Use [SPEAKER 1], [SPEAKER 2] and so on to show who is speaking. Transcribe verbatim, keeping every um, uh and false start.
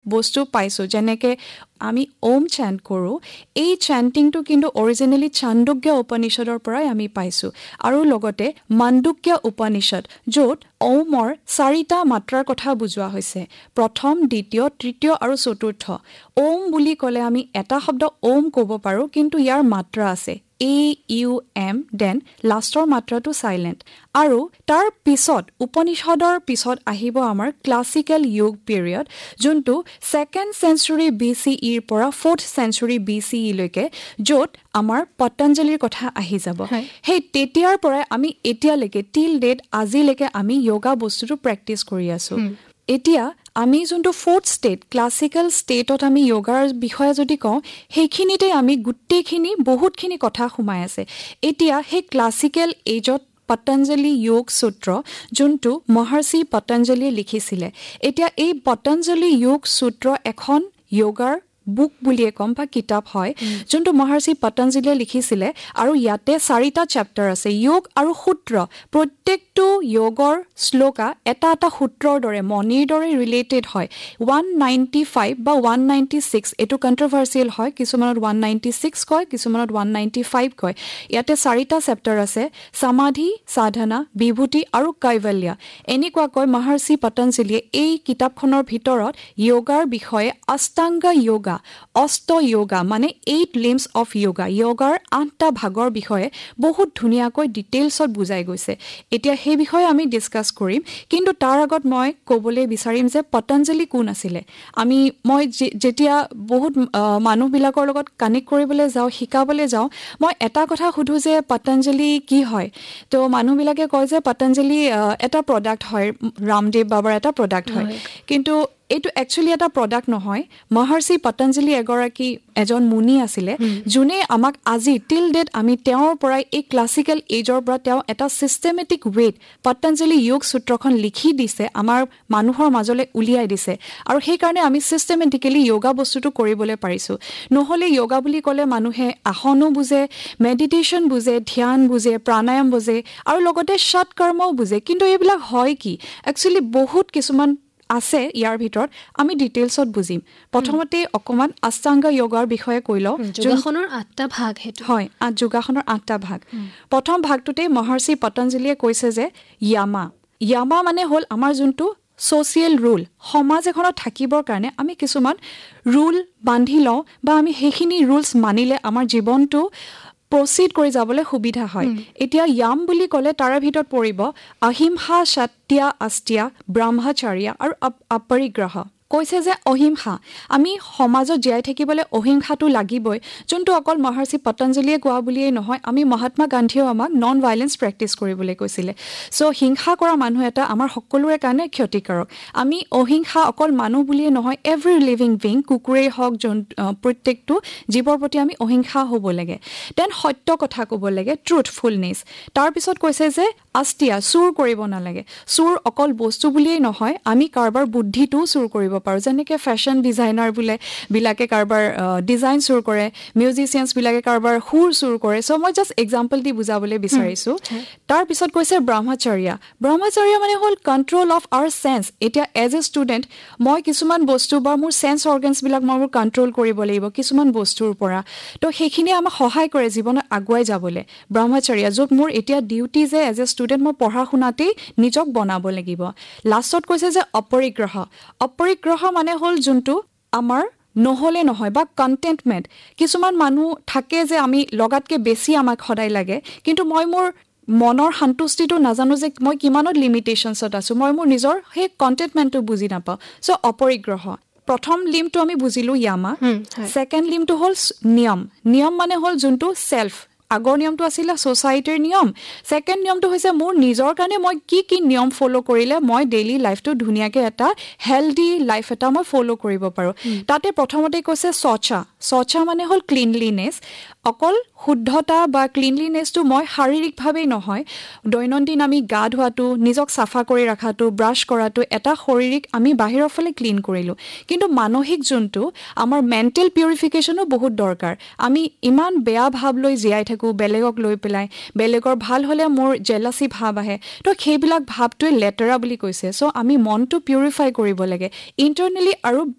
[SPEAKER 1] বস্তু পাইছোঁ যেনেকৈ আমি ওম চেণ্ট কৰোঁ এই চেণ্টিংটো কিন্তু অৰিজিনেলি চান্দোগ্য উপনিষদৰ পৰাই আমি পাইছোঁ আৰু লগতে মাণ্ডুক্য উপনিষদ য'ত ওমৰ চাৰিটা মাত্ৰাৰ কথা বুজোৱা হৈছে প্ৰথম দ্বিতীয় তৃতীয় আৰু চতুৰ্থ ওম বুলি ক'লে আমি এটা শব্দ ওম ক'ব পাৰোঁ কিন্তু ইয়াৰ মাত্ৰা আছে এ ইউ এম দেন লাষ্টৰ মাত্ৰাটো চাইলেণ্ট আৰু তাৰ পিছত উপনিষদৰ পিছত আহিব আমাৰ ক্লাছিকেল যুগ পিৰিয়ড যোনটো ছেকেণ্ড চেঞ্চুৰী বি চি ইৰ পৰা ফ'ৰ্থ চেঞ্চুৰী বি চি ইলৈকে য'ত আমাৰ পতঞ্জলিৰ কথা আহি যাব সেই তেতিয়াৰ পৰাই আমি এতিয়ালৈকে টিল ডেট আজিলৈকে আমি য়োগা বস্তুটো প্ৰেক্টিচ কৰি আছোঁ এতিয়া আমি যোনটো ফ'ৰ্থ ষ্টেট ক্লাছিকেল ষ্টেটত আমি য়োগাৰ বিষয়ে যদি কওঁ সেইখিনিতে আমি গোটেইখিনি বহুতখিনি কথা সোমাই আছে এতিয়া সেই ক্লাছিকেল এজত পতঞ্জলি যোগ সূত্ৰ যোনটো মহৰ্ষি পতঞ্জলিয়ে লিখিছিলে এতিয়া এই পতঞ্জলি যোগ সূত্ৰ এখন য়োগাৰ বুক বুলিয়ে কম বা কিতাপ হয় যোনটো মহৰ্ষি পতঞ্জলিয়ে লিখিছিলে আৰু ইয়াতে চাৰিটা চেপ্টাৰ আছে যোগ আৰু সূত্ৰ প্ৰত্যেকটো যোগৰ শ্লোকা এটা এটা সূত্ৰৰ দৰে মণিৰ দৰে ৰিলেটেড হয় ওৱান নাইণ্টি ফাইভ বা ওৱান নাইণ্টি ছিক্স এইটো কণ্ট্ৰভাৰ্চিয়েল হয় কিছুমানত ওৱান নাইণ্টি ছিক্স কয় কিছুমানত ওৱান নাইণ্টি ফাইভ কয় ইয়াতে চাৰিটা চেপ্টাৰ আছে সমাধি সাধনা বিভূতি আৰু কৈৱল্য এনেকুৱাকৈ মহৰ্ষি পতঞ্জলিয়ে এই কিতাপখনৰ ভিতৰত য়োগাৰ বিষয়ে অষ্টাংগ য়োগা অষ্ট য়োগা মানে এইট লিম্বছ অফ য়োগা য়োগাৰ আঠটা ভাগৰ বিষয়ে বহুত ধুনীয়াকৈ ডিটেইলছত বুজাই গৈছে এতিয়া সেই বিষয়ে আমি ডিছকাছ কৰিম কিন্তু তাৰ আগত মই ক'বলৈ বিচাৰিম যে পতঞ্জলি কোন আছিলে আমি মই যেতিয়া বহুত মানুহবিলাকৰ লগত কানেক্ট কৰিবলৈ যাওঁ শিকাবলৈ যাওঁ মই এটা কথা সুধো যে পতঞ্জলি কি হয় তো মানুহবিলাকে কয় যে পতঞ্জলি এটা প্ৰডাক্ট হয় ৰামদেৱ বাবাৰ এটা প্ৰডাক্ট হয় কিন্তু এইটো একচুৱেলি এটা প্ৰডাক্ট নহয় মহৰ্ষি পতঞ্জলি এগৰাকী এজন মুনি আছিলে যোনে আমাক আজি টিল ডেট আমি তেওঁৰ পৰাই এই ক্লাছিকেল এজৰ পৰা তেওঁ এটা চিষ্টেমেটিক ৱেত পতঞ্জলি যোগ সূত্ৰখন লিখি দিছে আমাৰ মানুহৰ মাজলৈ উলিয়াই দিছে আৰু সেইকাৰণে আমি চিষ্টেমেটিকেলি য়োগা বস্তুটো কৰিবলৈ পাৰিছোঁ নহ'লে য়োগা বুলি ক'লে মানুহে আসনো বুজে মেডিটেশ্যন বুজে ধ্যান বুজে প্ৰাণায়াম বুজে আৰু লগতে ষট কৰ্মও বুজে কিন্তু এইবিলাক হয় কি একচুৱেলি বহুত কিছুমান আছে ইয়াৰ ভিতৰত আমি ডিটেইলছত বুজিম প্ৰথমতে অকমান অষ্টাংগ যোগাৰ বিষয়ে কৈ লওঁ
[SPEAKER 2] যোগাসনৰ আঠটা ভাগ হেতু
[SPEAKER 1] হয় আঠ যোগাসনৰ আঠটা ভাগ প্ৰথম ভাগটোতে মহৰ্ষি পতঞ্জলিয়ে কৈছে যে য়ামা য়ামা মানে হ'ল আমাৰ যোনটো ছ'চিয়েল ৰুল সমাজ এখনত থাকিবৰ কাৰণে আমি কিছুমান ৰুল বান্ধি লওঁ বা আমি সেইখিনি ৰুলছ মানিলে আমাৰ জীৱনটো প্ৰচিড কৰি যাবলৈ সুবিধা হয় এতিয়া য়াম বুলি ক'লে তাৰে ভিতৰত পৰিব অহিংসা সত্য অস্ত্য ব্ৰহ্মচৰ্য আৰু অপৰিগ্ৰহ কৈছে যে অহিংসা আমি সমাজত জীয়াই থাকিবলৈ অহিংসাটো লাগিবই যোনটো অকল মহৰ্ষি পতঞ্জলিয়ে কোৱা বুলিয়েই নহয় আমি মহাত্মা গান্ধীয়েও আমাক নন ভাইলেন্স প্ৰেক্টিচ কৰিবলৈ কৈছিলে চ' হিংসা কৰা মানুহ এটা আমাৰ সকলোৰে কাৰণে ক্ষতিকাৰক আমি অহিংসা অকল মানুহ বুলিয়েই নহয় এভৰি লিভিং বিং কুকুৰেই হওক প্ৰত্যেকটো জীৱৰ প্ৰতি আমি অহিংসা হ'ব লাগে দেন সত্য কথা ক'ব লাগে ট্ৰুথফুলনেছ তাৰপিছত কৈছে যে অস্ত্য চুৰ কৰিব নালাগে চুৰ অকল বস্তু বুলিয়েই নহয় আমি কাৰোবাৰ বুদ্ধিটোও চুৰ কৰিব পাৰোঁ যেনেকৈ ফেশ্বন ডিজাইনাৰ বোলে বিলাকে কাৰোবাৰ ডিজাইন চুৰ কৰে মিউজিচিয়ানছবিলাকে কাৰোবাৰ সুৰ চুৰ কৰে চ' মই জাষ্ট এক্সাম্পল দি বুজাবলৈ বিচাৰিছোঁ তাৰপিছত কৈছে ব্ৰহ্মচৰ্য ব্ৰহ্মচৰ্য মানে হ'ল কণ্ট্ৰল অফ আৱাৰ চেন্স এতিয়া এজ এ ষ্টুডেণ্ট মই কিছুমান বস্তু বা মোৰ চেন্স অৰ্গেনছবিলাক মই মোৰ কণ্ট্ৰল কৰিব লাগিব কিছুমান বস্তুৰ পৰা তো সেইখিনিয়ে আমাক সহায় কৰে জীৱনত আগুৱাই যাবলৈ ব্ৰহ্মচৰ্য য'ত মোৰ এতিয়া ডিউটি যে এজ এ ষ্টুডেণ্ট মই পঢ়া শুনাতেই নিজক বনাব লাগিব লাষ্টত কৈছে যে অপৰিগ্ৰহ অপৰিগ্ৰহ মানে হ'ল যোনটো আমাৰ নহ'লে নহয় বা কণ্টেণ্টমেণ্ট কিছুমান মানুহ থাকে যে আমি লগাতকৈ বেছি আমাক সদায় লাগে কিন্তু মই মোৰ মনৰ সন্তুষ্টিটো নাজানো যে মই কিমানত লিমিটেশ্যনছত আছোঁ মই মোৰ নিজৰ সেই কণ্টেণ্টমেণ্টটো বুজি নাপাওঁ চ' অপৰিগ্ৰহ প্ৰথম লিম্বটো আমি বুজিলোঁ য়ামা ছেকেণ্ড লিম্বটো হ'ল নিয়ম নিয়ম মানে হ'ল যোনটো ছেল্ফ আগৰ নিয়মটো আছিলে ছ'চাইটিৰ নিয়ম ছেকেণ্ড নিয়মটো হৈছে মোৰ নিজৰ কাৰণে মই কি কি নিয়ম ফ'ল' কৰিলে মই ডেইলি লাইফটো ধুনীয়াকৈ এটা হেল্ডি লাইফ এটা মই ফ'ল' কৰিব পাৰোঁ তাতে প্ৰথমতে কৈছে শৌচা শৌচা মানে হ'ল ক্লিনলিনেছ অকল শুদ্ধতা বা ক্লিনলিনেছটো মই শাৰীৰিকভাৱেই নহয় দৈনন্দিন আমি গা ধোৱাটো নিজক চাফা কৰি ৰখাটো ব্ৰাছ কৰাটো এটা শাৰীৰিক আমি বাহিৰৰ ফালে ক্লিন কৰিলোঁ কিন্তু মানসিক যোনটো আমাৰ মেণ্টেল পিউৰিফিকেশ্যনো বহুত দৰকাৰ আমি ইমান বেয়া ভাৱ লৈ জীয়াই থাকোঁ বেলেগক লৈ পেলাই বেলেগৰ ভাল হ'লে মোৰ জেলাচি ভাৱ আহে তো সেইবিলাক ভাৱটোৱে লেতেৰা বুলি কৈছে চ' আমি মনটো পিউৰিফাই কৰিব লাগে ইণ্টাৰনেলি আৰু